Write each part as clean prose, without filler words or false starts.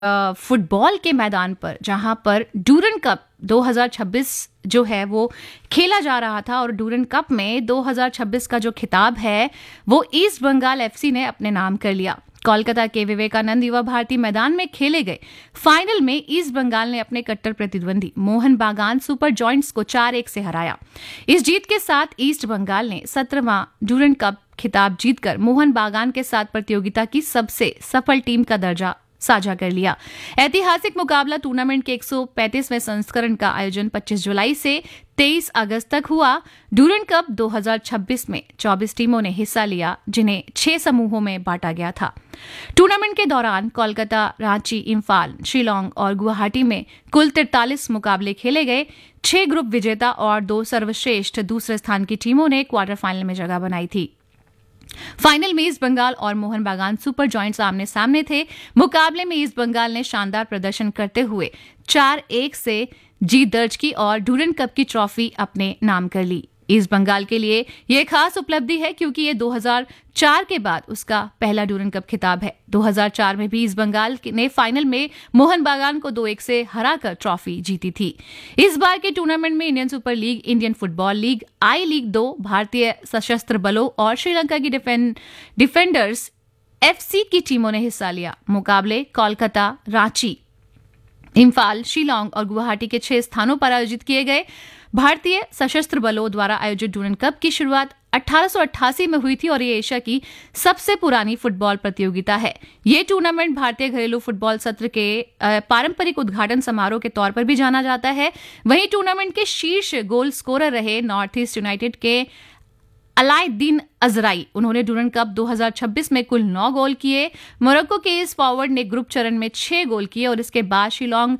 Football के मैदान पर, जहां पर डूरन कप 2026 जो है वो खेला जा रहा था और डूरन कप में 2026 का जो खिताब है वो ईस्ट बंगाल एफसी ने अपने नाम कर लिया। कोलकाता के विवेकानंद युवा भारती मैदान में खेले गए फाइनल में ईस्ट बंगाल ने अपने कट्टर प्रतिद्वंदी मोहन बागान सुपर जॉइंट्स को 4-1 से हराया। इस जीत के साथ ईस्ट बंगाल ने 17वां डूरन कप खिताब जीतकर मोहन बागान के साथ प्रतियोगिता की सबसे सफल टीम का दर्जा साझा कर लिया। ऐतिहासिक मुकाबला टूर्नामेंट के 135वें संस्करण का आयोजन 25 जुलाई से 23 अगस्त तक हुआ। डूरन कप 2026 में 24 टीमों ने हिस्सा लिया, जिन्हें 6 समूहों में बांटा गया था। टूर्नामेंट के दौरान कोलकाता, रांची, इम्फाल, शिलोंग और गुवाहाटी में कुल 43 मुकाबले खेले गए। 6 ग्रुप विजेता और 2 सर्वश्रेष्ठ दूसरे स्थान की टीमों ने क्वार्टर फाइनल में जगह बनाई थी। फाइनल में ईस्ट बंगाल और मोहन बागान सुपर जॉइंट्स आमने सामने थे। मुकाबले में ईस्ट बंगाल ने शानदार प्रदर्शन करते हुए 4-1 से जीत दर्ज की और डूरन कप की ट्रॉफी अपने नाम कर ली। ईस्ट बंगाल के लिए यह खास उपलब्धि है क्योंकि ये 2004 के बाद उसका पहला डूरन कप खिताब है। 2004 में भी ईस्ट बंगाल ने फाइनल में मोहन बागान को 2-1 से हराकर ट्रॉफी जीती थी। इस बार के टूर्नामेंट में Indian super league, Indian football league, आई लीग 2, भारतीय सशस्त्र बलों और श्रीलंका की डिफेंडर्स एफसी की टीमों ने हिस्सा लिया। मुकाबले कोलकाता, रांची, इम्फाल, शिलोंग और गुवाहाटी के 6 स्थानों पर आयोजित किए गए। भारतीय सशस्त्र बलों द्वारा आयोजित डूरन कप की शुरुआत 1888 में हुई थी और ये एशिया की सबसे पुरानी फुटबॉल प्रतियोगिता है। ये टूर्नामेंट भारतीय घरेलू फुटबॉल सत्र के पारंपरिक उद्घाटन समारोह के तौर पर भी जाना जाता है। वहीं टूर्नामेंट के शीर्ष गोल स्कोरर रहे नॉर्थ ईस्ट यूनाइटेड के अलाउद्दीन अजराई। उन्होंने डूरन कप 2026 में कुल 9 गोल किए। मोरक्को के इस फॉरवर्ड ने ग्रुप चरण में 6 गोल किए और इसके बाद शिलोंग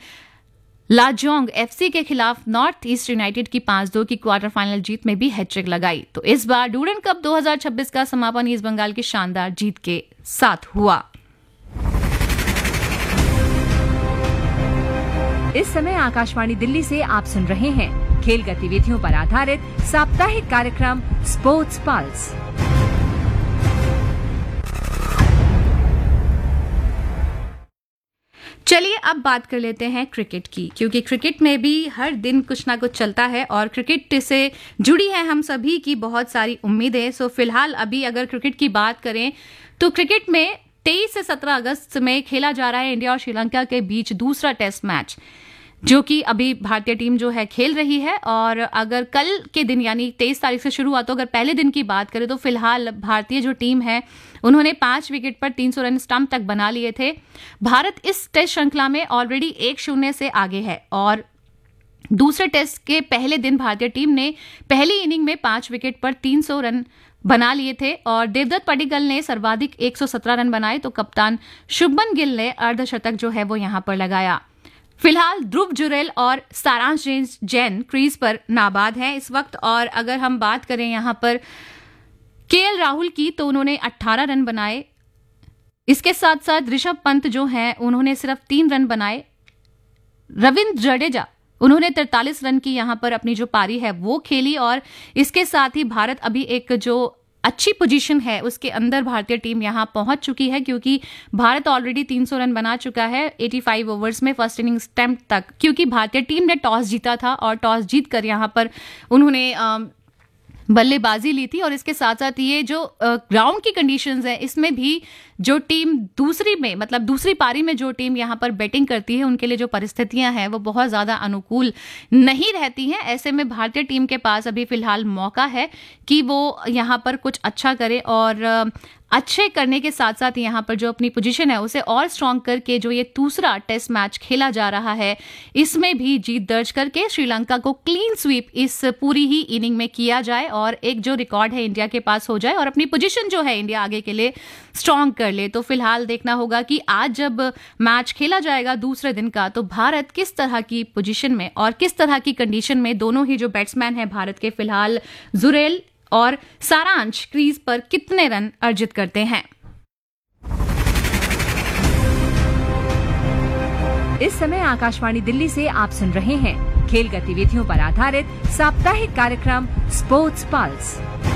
लाजोंग एफसी के खिलाफ नॉर्थ ईस्ट यूनाइटेड की 5-2 की क्वार्टर फाइनल जीत में भी हैट्रिक लगाई। तो इस बार डूरन कप 2026 का समापन ईस्ट बंगाल की शानदार जीत के साथ हुआ। इस समय आकाशवाणी दिल्ली से आप सुन रहे हैं खेल गतिविधियों पर आधारित साप्ताहिक कार्यक्रम स्पोर्ट्स पल्स। चलिए अब बात कर लेते हैं क्रिकेट की, क्योंकि क्रिकेट में भी हर दिन कुछ ना कुछ चलता है और क्रिकेट से जुड़ी है हम सभी की बहुत सारी उम्मीदें। सो फिलहाल अभी अगर क्रिकेट की बात करें तो क्रिकेट में 23 से 17 अगस्त में खेला जा रहा है इंडिया और श्रीलंका के बीच दूसरा टेस्ट मैच, जो कि अभी भारतीय टीम जो है खेल रही है। और अगर कल के दिन यानी 23 तारीख से शुरू हुआ तो अगर पहले दिन की बात करें तो फिलहाल भारतीय जो टीम है उन्होंने 5 विकेट पर 300 रन स्टंप तक बना लिए थे। भारत इस टेस्ट श्रृंखला में ऑलरेडी 1-0 से आगे है और दूसरे टेस्ट के पहले दिन भारतीय टीम ने पहली इनिंग में 5 विकेट पर 300 रन बना लिए थे और देवदत्त पडिक्कल ने सर्वाधिक 117 रन बनाए तो कप्तान शुभमन गिल ने अर्धशतक जो है वो यहां पर लगाया। फिलहाल ध्रुव जुरेल और सारांश जैन क्रीज पर नाबाद हैं इस वक्त। और अगर हम बात करें यहां पर केएल राहुल की तो उन्होंने 18 रन बनाए। इसके साथ साथ ऋषभ पंत जो हैं उन्होंने सिर्फ 3 रन बनाए। रविंद्र जडेजा उन्होंने 43 रन की यहां पर अपनी जो पारी है वो खेली और इसके साथ ही भारत अभी एक जो अच्छी पोजीशन है उसके अंदर भारतीय टीम यहां पहुंच चुकी है, क्योंकि भारत ऑलरेडी 300 रन बना चुका है 85 ओवर्स में फर्स्ट इनिंग स्टैम्प तक, क्योंकि भारतीय टीम ने टॉस जीता था और टॉस जीतकर यहां पर उन्होंने बल्लेबाजी ली थी। और इसके साथ साथ ये जो ग्राउंड की कंडीशंस है इसमें भी जो टीम दूसरी पारी में जो टीम यहां पर बैटिंग करती है उनके लिए जो परिस्थितियां हैं वो बहुत ज्यादा अनुकूल नहीं रहती हैं। ऐसे में भारतीय टीम के पास अभी फिलहाल मौका है कि वो यहां पर कुछ अच्छा करे और अच्छे करने के साथ साथ यहां पर जो अपनी पोजीशन है उसे और स्ट्रांग करके जो ये दूसरा टेस्ट मैच खेला जा रहा है इसमें भी जीत दर्ज करके श्रीलंका को क्लीन स्वीप इस पूरी ही इनिंग में किया जाए और एक जो रिकॉर्ड है इंडिया के पास हो जाए और अपनी पोजीशन जो है इंडिया आगे के लिए स्ट्रांग कर ले। तो फिलहाल देखना होगा कि आज जब मैच खेला जाएगा दूसरे दिन का तो भारत किस तरह की पोजीशन में और किस तरह की कंडीशन में दोनों ही जो बैट्समैन हैं भारत के फिलहाल जुरेल और सारांश क्रीज पर कितने रन अर्जित करते हैं। इस समय आकाशवाणी दिल्ली से आप सुन रहे हैं खेल गतिविधियों पर आधारित साप्ताहिक कार्यक्रम स्पोर्ट्स पल्स।